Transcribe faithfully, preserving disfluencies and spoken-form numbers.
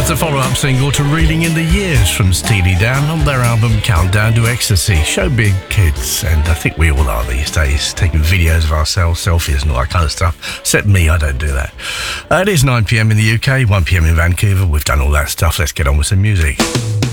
That's a follow-up single to Reeling in the Years from Steely Dan on their album Countdown to Ecstasy. Show big kids, and I think we all are these days, taking videos of ourselves, selfies and all that kind of stuff. Except me, I don't do that. Uh, it is nine p m in the U K, one p m in Vancouver. We've done all that stuff. Let's get on with some music.